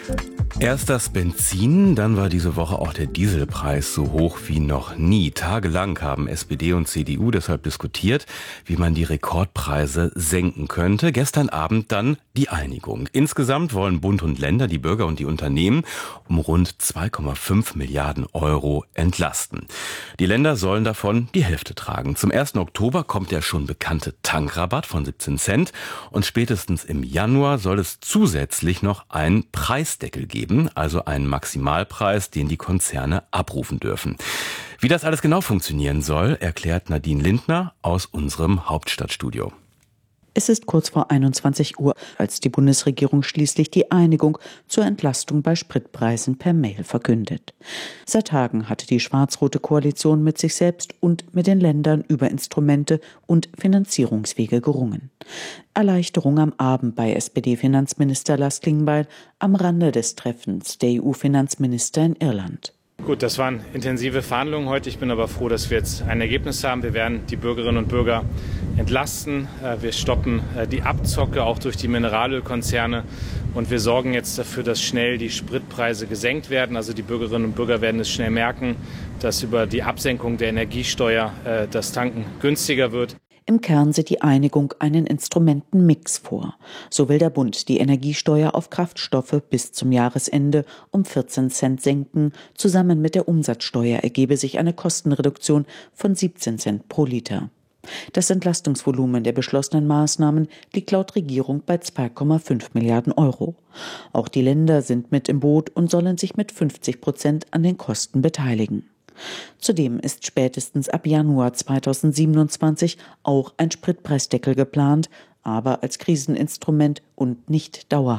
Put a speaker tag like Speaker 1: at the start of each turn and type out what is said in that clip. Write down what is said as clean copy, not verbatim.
Speaker 1: Erst das Benzin, dann war diese Woche auch der Dieselpreis so hoch wie noch nie. Tagelang haben SPD und CDU deshalb diskutiert, wie man die Rekordpreise senken könnte. Gestern Abend dann die Einigung. Insgesamt wollen Bund und Länder, die Bürger und die Unternehmen um rund 2,5 Milliarden Euro entlasten. Die Länder sollen davon die Hälfte tragen. Zum 1. Oktober kommt der schon bekannte Tankrabatt von 17 Cent und spätestens im Januar soll es zusätzlich noch einen Preisdeckel geben. Also einen Maximalpreis, den die Konzerne abrufen dürfen. Wie das alles genau funktionieren soll, erklärt Nadine Lindner aus unserem Hauptstadtstudio.
Speaker 2: Es ist kurz vor 21 Uhr, als die Bundesregierung schließlich die Einigung zur Entlastung bei Spritpreisen per Mail verkündet. Seit Tagen hatte die schwarz-rote Koalition mit sich selbst und mit den Ländern über Instrumente und Finanzierungswege gerungen. Erleichterung am Abend bei SPD-Finanzminister Lars Klingbeil am Rande des Treffens der EU-Finanzminister in Irland.
Speaker 3: Gut, das waren intensive Verhandlungen heute. Ich bin aber froh, dass wir jetzt ein Ergebnis haben. Wir werden die Bürgerinnen und Bürger entlasten. Wir stoppen die Abzocke auch durch die Mineralölkonzerne. Und wir sorgen jetzt dafür, dass schnell die Spritpreise gesenkt werden. Also die Bürgerinnen und Bürger werden es schnell merken, dass über die Absenkung der Energiesteuer das Tanken günstiger wird.
Speaker 2: Im Kern sieht die Einigung einen Instrumentenmix vor. So will der Bund die Energiesteuer auf Kraftstoffe bis zum Jahresende um 14 Cent senken. Zusammen mit der Umsatzsteuer ergebe sich eine Kostenreduktion von 17 Cent pro Liter. Das Entlastungsvolumen der beschlossenen Maßnahmen liegt laut Regierung bei 2,5 Milliarden Euro. Auch die Länder sind mit im Boot und sollen sich mit 50% an den Kosten beteiligen. Zudem ist spätestens ab Januar 2027 auch ein Spritpreisdeckel geplant, aber als Kriseninstrument und nicht dauerhaft.